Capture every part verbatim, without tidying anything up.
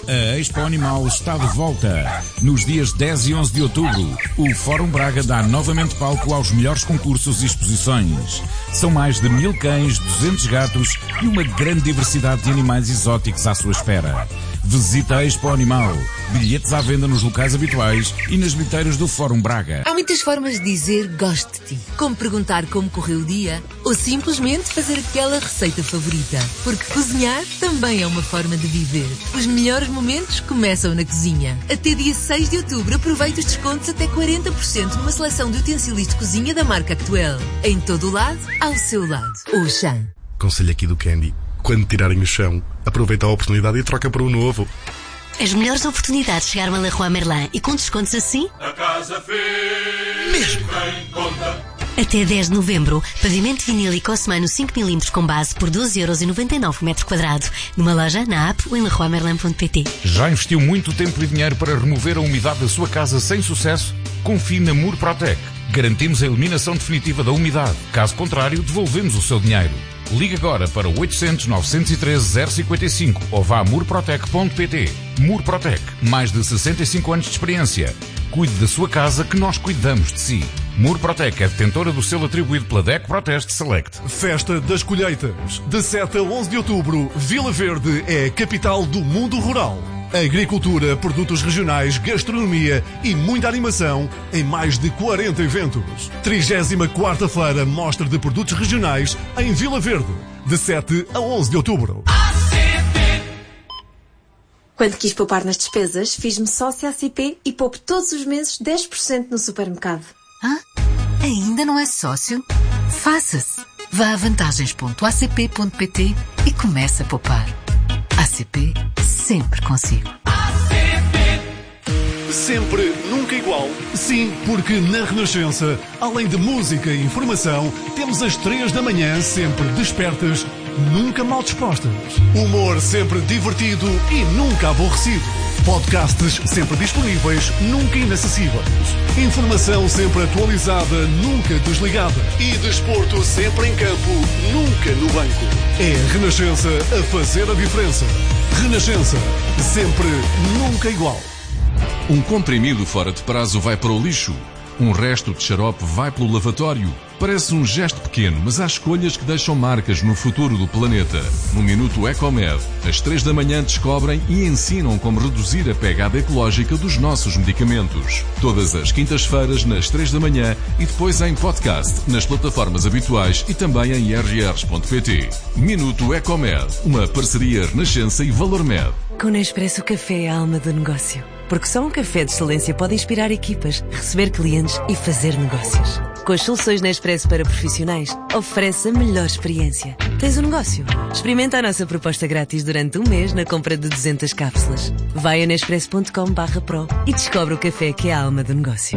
A Expo Animal está de volta. Nos dias dez e onze de outubro, o Fórum Braga dá novamente palco aos melhores concursos e exposições. São mais de mil cães, duzentos gatos e uma grande diversidade de animais exóticos à sua espera. Visita a Expo Animal. Bilhetes à venda nos locais habituais e nas bilheteiras do Fórum Braga. Há muitas formas de dizer gosto de ti. Como perguntar como correu o dia ou simplesmente fazer aquela receita favorita. Porque cozinhar também é uma forma de viver. Os melhores momentos começam na cozinha. Até dia seis de outubro aproveita os descontos até quarenta por cento numa seleção de utensílios de cozinha da marca Actuel. Em todo o lado, ao seu lado. Auchan. Conselho aqui do Candy. Quando tirarem o chão, aproveita a oportunidade e troca por um novo. As melhores oportunidades chegaram a Leroy Merlin e com descontos assim... A casa fez mesmo em conta. Até dez de novembro, pavimento vinílico Osmano cinco milímetros com base por doze euros e noventa e nove por metro quadrado. Numa loja, na app ou em leroy merlin ponto pt. Já investiu muito tempo e dinheiro para remover a umidade da sua casa sem sucesso? Confie na Murprotec. Garantimos a eliminação definitiva da umidade. Caso contrário, devolvemos o seu dinheiro. Ligue agora para oitocentos, novecentos e treze, zero cinquenta e cinco ou vá a murprotec ponto pt. Murprotec, mais de sessenta e cinco anos de experiência. Cuide da sua casa que nós cuidamos de si. Murprotec é detentora do selo atribuído pela D E C Proteste Select. Festa das Colheitas. De sete a onze de outubro, Vila Verde é a capital do mundo rural. Agricultura, produtos regionais, gastronomia e muita animação em mais de quarenta eventos. trigésima quarta Feira Mostra de Produtos Regionais em Vila Verde, de sete a onze de outubro. Quando quis poupar nas despesas, fiz-me sócia A C P e poupo todos os meses dez por cento no supermercado. Hã? Ainda não é sócio? Faça-se. Vá a vantagens ponto a c p ponto p t e comece a poupar. A C P sempre consigo. Sempre, nunca igual. Sim, porque na Renascença, além de música e informação, temos as três da manhã sempre despertas, nunca mal dispostas. Humor sempre divertido e nunca aborrecido. Podcasts sempre disponíveis, nunca inacessíveis. Informação sempre atualizada, nunca desligada. E desporto sempre em campo, nunca no banco. É a Renascença a fazer a diferença. Renascença, sempre, nunca igual. Um comprimido fora de prazo vai para o lixo. Um resto de xarope vai pelo lavatório. Parece um gesto pequeno, mas há escolhas que deixam marcas no futuro do planeta. No Minuto Ecomed, às três da manhã descobrem e ensinam como reduzir a pegada ecológica dos nossos medicamentos. Todas as quintas-feiras, nas três da manhã e depois em podcast, nas plataformas habituais e também em r r ponto p t. Minuto Ecomed, uma parceria Renascença e ValorMed. Com Nespresso, o café é a alma do negócio. Porque só um café de excelência pode inspirar equipas, receber clientes e fazer negócios. Com as soluções Nespresso para profissionais, oferece a melhor experiência. Tens um negócio? Experimenta a nossa proposta grátis durante um mês na compra de duzentas cápsulas. Vai a nespresso ponto com barra pro e descobre o café que é a alma do negócio.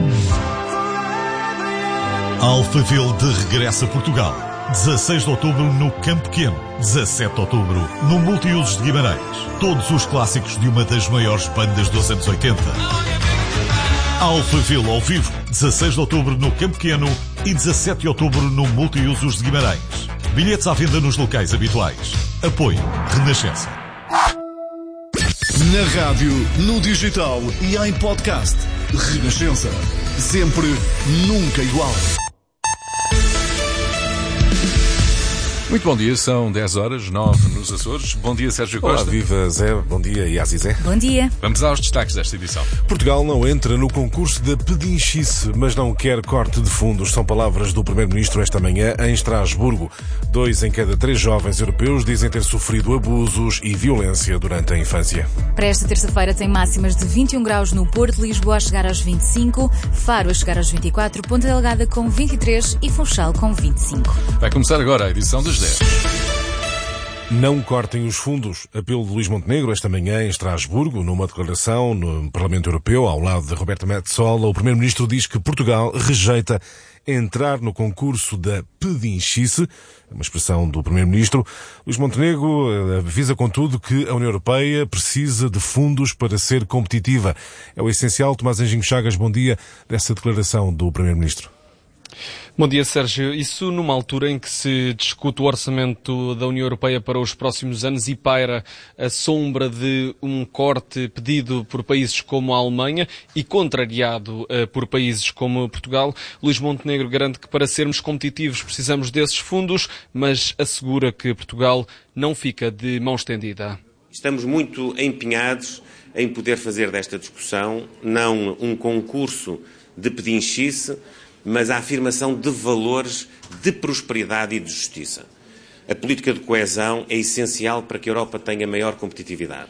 Alphaville de regresso a Portugal. dezasseis de outubro no Campo Pequeno. dezassete de outubro no Multiusos de Guimarães. Todos os clássicos de uma das maiores bandas dos anos oitenta. Alphaville ao vivo. dezasseis de outubro no Campo Pequeno e dezassete de outubro no Multiusos de Guimarães. Bilhetes à venda nos locais habituais. Apoio Renascença. Na rádio, no digital e em podcast. Renascença. Sempre, nunca igual. Muito bom dia, são dez horas, nove nos Açores. Bom dia, Sérgio Costa. Olá, viva Zé, bom dia e Azizé. Bom dia. Vamos aos destaques desta edição. Portugal não entra no concurso da pedinchice, mas não quer corte de fundos. São palavras do Primeiro-Ministro esta manhã em Estrasburgo. Dois em cada três jovens europeus dizem ter sofrido abusos e violência durante a infância. Para esta terça-feira tem máximas de vinte e um graus no Porto, Lisboa a chegar aos vinte e cinco, Faro a chegar aos vinte e quatro, Ponta Delgada com vinte e três e Funchal com vinte e cinco. Vai começar agora a edição das dez. Não cortem os fundos. Apelo de Luís Montenegro esta manhã em Estrasburgo, numa declaração no Parlamento Europeu, ao lado de Roberta Metsola. O Primeiro-Ministro diz que Portugal rejeita entrar no concurso da pedinchice, uma expressão do Primeiro-Ministro. Luís Montenegro avisa, contudo, que a União Europeia precisa de fundos para ser competitiva. É o essencial. Tomás Anjinho Chagas, bom dia, dessa declaração do Primeiro-Ministro. Bom dia, Sérgio. Isso numa altura em que se discute o orçamento da União Europeia para os próximos anos e paira a sombra de um corte pedido por países como a Alemanha e contrariado uh, por países como Portugal, Luís Montenegro garante que para sermos competitivos precisamos desses fundos, mas assegura que Portugal não fica de mão estendida. Estamos muito empenhados em poder fazer desta discussão não um concurso de pedinchice, mas a afirmação de valores de prosperidade e de justiça. A política de coesão é essencial para que a Europa tenha maior competitividade.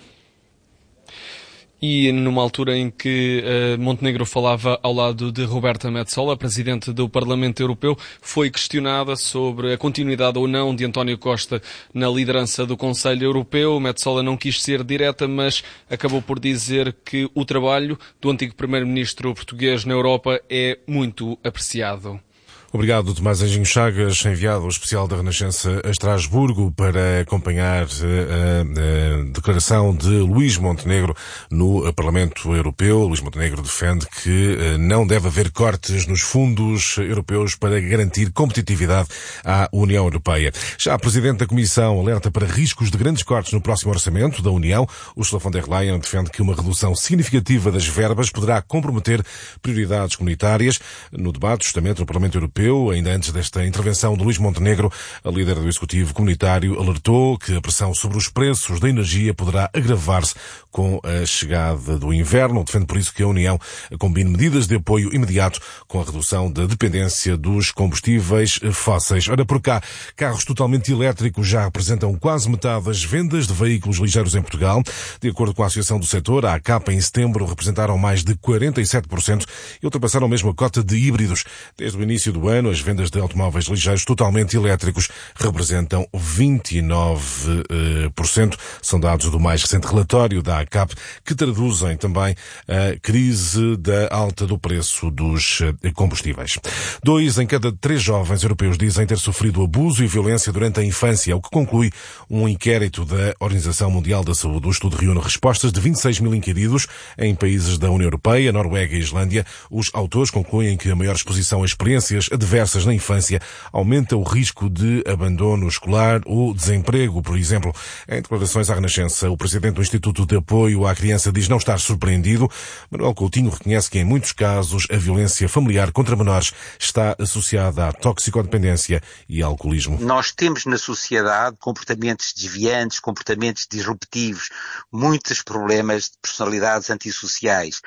E numa altura em que uh, Montenegro falava ao lado de Roberta Metsola, Presidente do Parlamento Europeu, foi questionada sobre a continuidade ou não de António Costa na liderança do Conselho Europeu. Metsola não quis ser direta, mas acabou por dizer que o trabalho do antigo Primeiro-Ministro português na Europa é muito apreciado. Obrigado, Tomás Anjinho Chagas, enviado especial da Renascença a Estrasburgo para acompanhar a, a, a declaração de Luís Montenegro no Parlamento Europeu. Luís Montenegro defende que não deve haver cortes nos fundos europeus para garantir competitividade à União Europeia. Já a Presidente da Comissão alerta para riscos de grandes cortes no próximo orçamento da União. Ursula von der Leyen defende que uma redução significativa das verbas poderá comprometer prioridades comunitárias. No debate, justamente, no Parlamento Europeu, ainda antes desta intervenção de Luís Montenegro, a líder do Executivo Comunitário alertou que a pressão sobre os preços da energia poderá agravar-se com a chegada do inverno. Defende por isso que a União combine medidas de apoio imediato com a redução da dependência dos combustíveis fósseis. Ora, por cá, carros totalmente elétricos já representam quase metade das vendas de veículos ligeiros em Portugal. De acordo com a Associação do Setor, a ACAP em setembro representaram mais de quarenta e sete por cento e ultrapassaram mesmo a cota de híbridos. Desde o início do ano, as vendas de automóveis ligeiros totalmente elétricos representam vinte e nove por cento. São dados do mais recente relatório da ACAP, que traduzem também a crise da alta do preço dos combustíveis. Dois em cada três jovens europeus dizem ter sofrido abuso e violência durante a infância, o que conclui um inquérito da Organização Mundial da Saúde. O estudo reúne respostas de vinte e seis mil inquiridos em países da União Europeia, Noruega e Islândia. Os autores concluem que a maior exposição a experiências adversas na infância aumenta o risco de abandono escolar ou desemprego, por exemplo. Em declarações à Renascença, o presidente do Instituto de Apoio à Criança diz não estar surpreendido. Manuel Coutinho reconhece que em muitos casos a violência familiar contra menores está associada à toxicodependência e alcoolismo. Nós temos na sociedade comportamentos desviantes, comportamentos disruptivos, muitos problemas de personalidades antissociais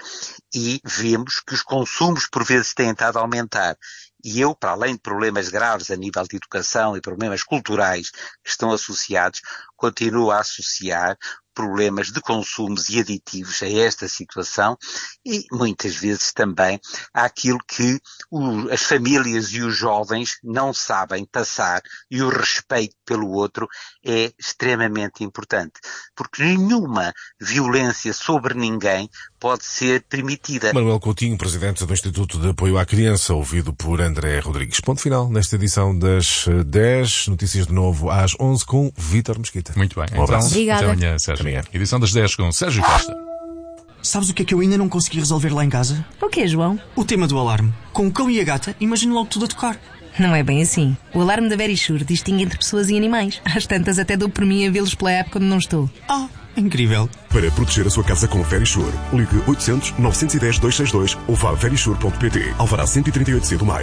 e vemos que os consumos por vezes têm estado a aumentar. E eu, para além de problemas graves a nível de educação e problemas culturais que estão associados, continuo a associar problemas de consumos e aditivos a esta situação e muitas vezes também àquilo que o, as famílias e os jovens não sabem passar, e o respeito pelo outro é extremamente importante, porque nenhuma violência sobre ninguém pode ser permitida. Manuel Coutinho, presidente do Instituto de Apoio à Criança, ouvido por André Rodrigues. Ponto final nesta edição das dez. Notícias de novo às onze com Vítor Mesquita. Muito bem. Um abraço. Então, até amanhã, Sérgio. Amanhã. Edição das dez com Sérgio Costa. Sabes o que é que eu ainda não consegui resolver lá em casa? O quê, João? O tema do alarme. Com o cão e a gata, imagino logo tudo a tocar. Não é bem assim. O alarme da Verisure distingue entre pessoas e animais. Às tantas até dou por mim a vê-los pela app quando não estou. Ah, incrível. Para proteger a sua casa com Verisure, ligue oitocentos, novecentos e dez, duzentos e sessenta e dois ou vá a verisure ponto pt. Alvará cento e trinta e oito C do mais.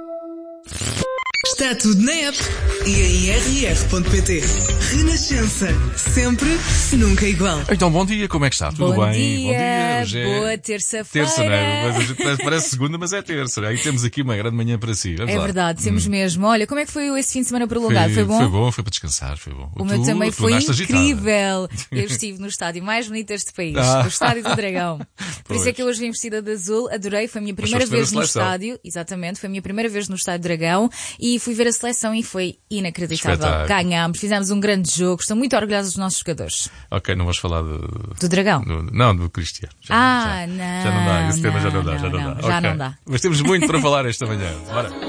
Está tudo na app e em r r ponto p t. Renascença. Sempre, nunca igual. Então, bom dia, como é que está? Tudo bom bem? Dia, bom dia, hoje é boa terça-feira. Terça, não é? Mas a gente parece, parece segunda, mas é terça. Aí temos aqui uma grande manhã para si. Vamos é lá. verdade, temos hum. mesmo. Olha, como é que foi esse fim de semana prolongado? Foi, foi bom? Foi bom, foi para descansar, foi bom. O tu, meu também tu foi incrível. Agitada. Eu estive no estádio mais bonito deste país, Ah. o Estádio do Dragão. Por Pois. isso é que eu hoje vim vestida de azul, adorei, foi a minha primeira vez no estádio. Exatamente, foi a minha primeira vez no Estádio do Dragão e fui ver a seleção e foi inacreditável. Espetáculo. Ganhámos, fizemos um grande jogo, estou muito orgulhosa dos nossos jogadores. Ok, não vamos falar do... Do Dragão? Do, não, do Cristiano. Já, ah, já, não. já não dá, esse tema já não dá. Não, Já não, não, dá. já Okay. não dá. Mas temos muito para falar esta manhã. Bora.